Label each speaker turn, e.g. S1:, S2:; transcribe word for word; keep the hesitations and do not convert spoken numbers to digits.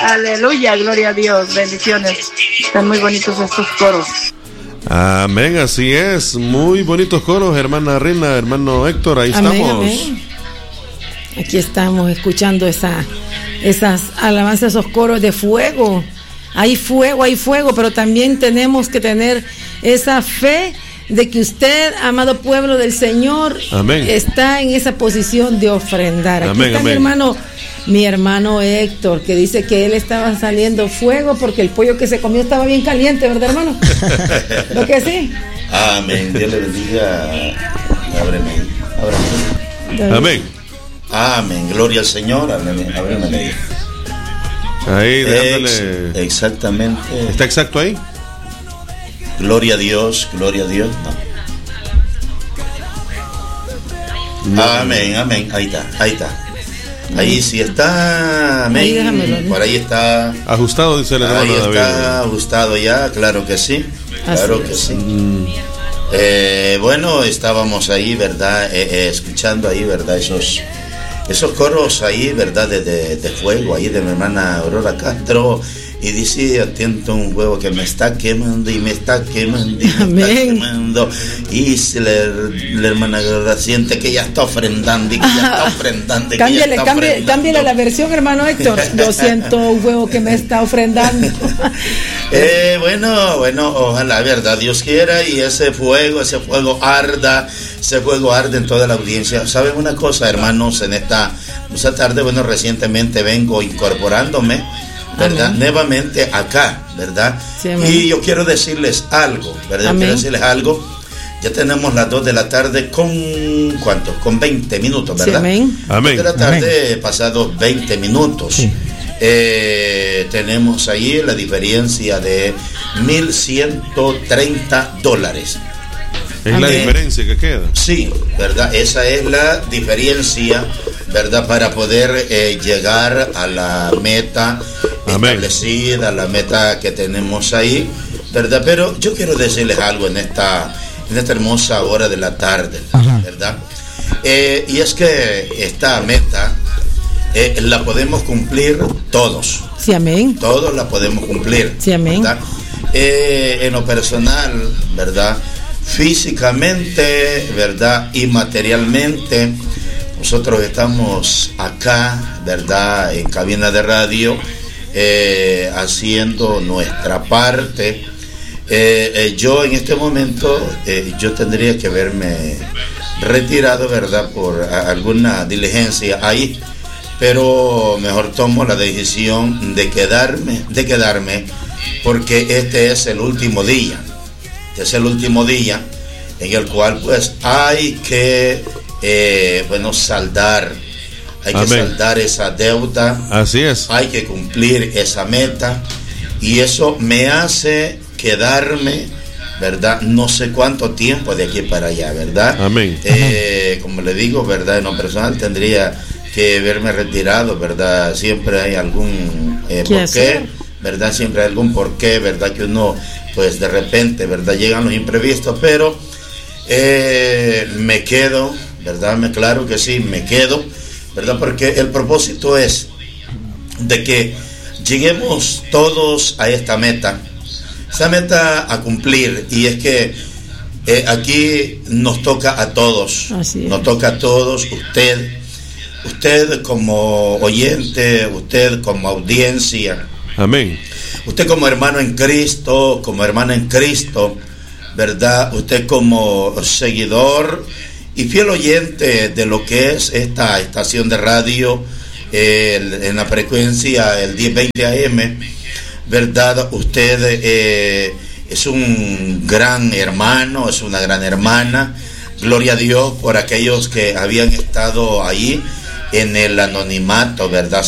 S1: Aleluya, gloria a Dios, bendiciones. Están muy bonitos estos coros.
S2: Amén, así es. Muy bonitos coros, hermana Rina, hermano Héctor, ahí
S3: amén,
S2: estamos.
S3: Amén. Aquí estamos escuchando esa, esas alabanzas, esos coros de fuego. Hay fuego, hay fuego, pero también tenemos que tener esa fe de que usted, amado pueblo del Señor,
S2: amén,
S3: está en esa posición de ofrendar. Aquí
S2: amén,
S3: está
S2: amén.
S3: mi hermano, mi hermano Héctor, que dice que él estaba saliendo fuego porque el pollo que se comió estaba bien caliente, ¿verdad, hermano? ¿Lo que sí?
S4: Amén. Dios le bendiga. Ábreme. Ábreme.
S2: Amén.
S4: Amén. Gloria al Señor. Ábreme. Ábreme.
S2: Ahí, dándole.
S4: Ex- exactamente.
S2: ¿Está exacto ahí?
S4: Gloria a Dios, gloria a Dios. No.
S2: No.
S4: Amén, amén. Ahí está, ahí está. Ahí sí está. Amén.
S3: Ahí déjamelo, ¿no?
S4: Por ahí está.
S2: Ajustado, dice el hermano
S4: Ahí
S2: David.
S4: está ajustado ya, claro que sí. Claro
S3: Así
S4: que
S3: es.
S4: sí.
S2: Mm.
S4: Eh, bueno, estábamos ahí, ¿verdad? Eh, eh, escuchando ahí, ¿verdad? Esos, esos coros ahí, ¿verdad? De, de, de fuego ahí de mi hermana Aurora Castro. Y dice, atento, un huevo que me está quemando y me está quemando y me
S3: Amén.
S4: está quemando. Y se le, la hermana Aurora siente que ya está ofrendando y que ya está ofrendando. Y que ya
S3: Cámbiale,
S4: está
S3: cámbiale,
S4: ofrendando.
S3: cámbiale la versión, hermano Héctor. Yo siento un huevo que me está ofrendando.
S4: Eh, bueno, bueno, ojalá, verdad, Dios quiera y ese fuego, ese fuego arda, ese fuego arde en toda la audiencia. ¿Saben una cosa, hermanos? En esta, esta tarde, bueno, recientemente vengo incorporándome, ¿verdad?
S3: Amén.
S4: Nuevamente acá, ¿verdad?
S3: Sí, amén.
S4: Y yo quiero decirles algo, ¿verdad?
S3: Amén.
S4: Quiero decirles algo. Ya tenemos las dos de la tarde con, ¿cuántos? Con veinte minutos,
S3: Sí,
S4: ¿verdad?
S3: amén.
S2: Amén.
S4: De la tarde, pasados veinte minutos.
S5: Sí.
S4: Eh, tenemos ahí la diferencia de mil ciento treinta dólares.
S2: Es la
S4: Amén.
S2: diferencia que queda.
S4: Sí, ¿verdad? Esa es la diferencia, ¿verdad? Para poder eh, llegar a la meta
S2: Amén.
S4: establecida, a la meta que tenemos ahí, ¿verdad? Pero yo quiero decirles algo en esta, en esta hermosa hora de la tarde,
S5: Ajá.
S4: ¿verdad? Eh, y es que esta meta eh, la podemos cumplir todos.
S3: Sí, amén.
S4: Todos la podemos cumplir.
S3: Sí, amén.
S4: ¿Verdad? Eh, en lo personal, ¿verdad? Físicamente, ¿verdad? Y materialmente, nosotros estamos acá, ¿verdad? En cabina de radio, eh, haciendo nuestra parte. Eh, eh, yo en este momento, eh, yo tendría que verme retirado, ¿verdad? Por a, alguna diligencia ahí. Pero mejor tomo la decisión de quedarme, de quedarme, porque este es el último día. Este es el último día en el cual pues hay que, eh, bueno, saldar, hay
S2: Amén.
S4: que saldar esa deuda,
S2: Así es.
S4: hay que cumplir esa meta, y eso me hace quedarme, ¿verdad? No sé cuánto tiempo de aquí para allá, ¿verdad?
S2: Amén.
S4: Eh, como le digo, ¿verdad? En lo personal tendría que verme retirado, ¿verdad? Siempre hay algún eh,
S3: ¿Qué
S4: porqué,
S3: hacer?
S4: ¿verdad? Siempre hay algún porqué, ¿verdad? Que uno, pues de repente, ¿verdad? Llegan los imprevistos, pero eh, me quedo, ¿verdad? Me, claro que sí, me quedo, ¿verdad? Porque el propósito es de que lleguemos todos a esta meta, esta meta a cumplir, y es que eh, aquí nos toca a todos,
S3: Así es.
S4: nos toca a todos, usted, usted como oyente, usted como audiencia,
S2: Amén.
S4: usted como hermano en Cristo, como hermana en Cristo, ¿verdad? Usted como seguidor y fiel oyente de lo que es esta estación de radio, eh, el- en la frecuencia el diez veinte A M, ¿verdad? Usted eh, es un gran hermano, es una gran hermana. Gloria a Dios por aquellos que habían estado ahí en el anonimato, ¿verdad?